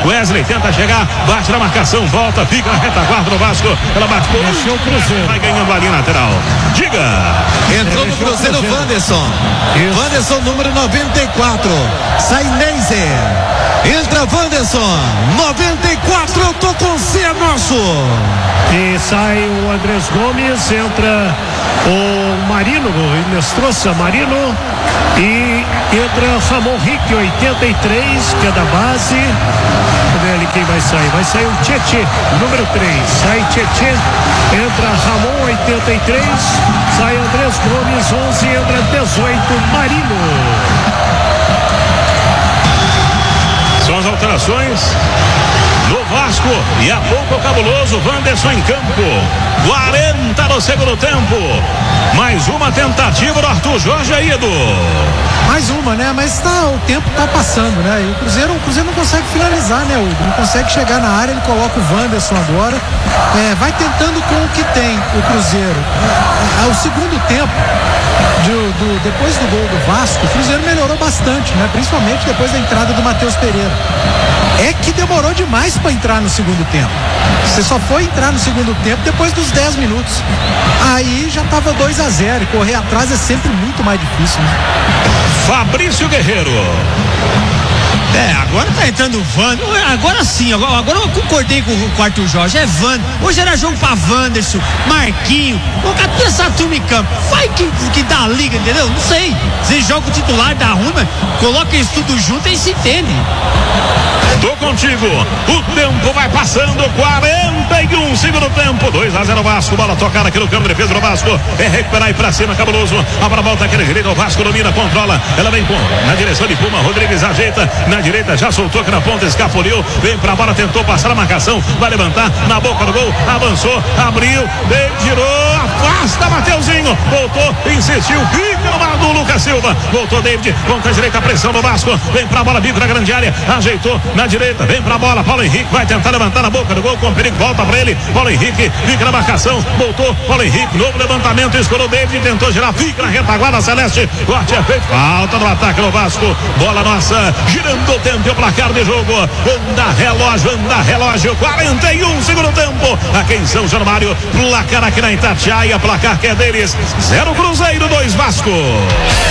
Wesley tenta chegar, bate na marcação, volta, fica na retaguarda do Vasco. Ela bate por o Cruzeiro. Vai ganhando a linha lateral. Diga! Entrou no Cruzeiro o Wanderson. Wanderson, número 94. Sai Neiser. Entra Wanderson. 94, eu tô com você, nosso. E sai o Andrés Gomes, entra o Marino, o Inestrosa Marino, e entra Ramon Rick, 83, que é da base. Cadê ali quem vai sair? Vai sair o Tietê, número 3. Sai Tietê, entra Ramon, 83, sai Andrés Gomes, 11, entra 18, Marino. São as alterações no Vasco, e a pouco o cabuloso Wanderson em campo. 40 no segundo tempo. Mais uma tentativa do Arthur Jorge Aido. Mais uma, né? Mas o tempo tá passando, né? E o Cruzeiro não consegue finalizar, né, Hugo? Não consegue chegar na área, ele coloca o Wanderson agora. Vai tentando com o que tem o Cruzeiro. O segundo tempo, depois do gol do Vasco, o Cruzeiro melhorou bastante, né? Principalmente depois da entrada do Matheus Pereira. É que demorou demais para entrar no segundo tempo. Você só foi entrar no segundo tempo depois dos 10 minutos. Aí já tava 2-0 e correr atrás é sempre muito mais difícil, né? Fabrício Guerreiro. Agora tá entrando o Wander. Agora sim, agora eu concordei com o Arthur Jorge. É Wander. Hoje era jogo pra Wanderson, Marquinho. Colocar toda essa turma em campo. Vai que dá liga, entendeu? Não sei. Você joga o titular, dá ruim, mas coloca isso tudo junto e se entende. Tô contigo. O tempo vai passando. 41 segundo tempo. 2-0 Vasco. Bola tocada aqui no campo de defesa do Vasco. É recuperar e pra cima, cabuloso. A bola volta aqui na direita. O Vasco domina, controla. Ela vem na direção de Puma. Rodrigues ajeita. Na direita, já soltou aqui na ponta, escapuliu. Vem pra bola, tentou passar a marcação. Vai levantar na boca do gol. Avançou, abriu, girou, afasta Mateuzinho. Voltou, insistiu. Fica no mar do Lucas Silva. Voltou David. Ponta direita, a pressão do Vasco. Vem pra bola, bico na grande área. Ajeitou na direita. Vem pra bola. Paulo Henrique vai tentar levantar na boca do gol. Com perigo, volta pra ele. Paulo Henrique fica na marcação. Voltou. Paulo Henrique, novo levantamento. Escorou David. Tentou girar. Fica na retaguarda celeste. Corte é feito. Falta no ataque no Vasco. Bola nossa. Girando o tempo e o placar de jogo. Anda relógio. 41 segundo tempo. Aqui em São Januário. Placar aqui na Itatiaia. Placar que é deles. 0 Cruzeiro, 2 Vasco.